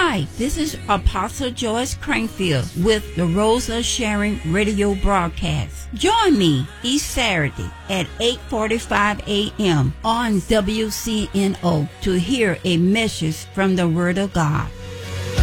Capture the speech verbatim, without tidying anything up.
Hi, this is Apostle Joyce Crankfield with the Rosa Sharon radio broadcast. Join me each Saturday at eight forty-five a.m. on W C N O to hear a message from the Word of God.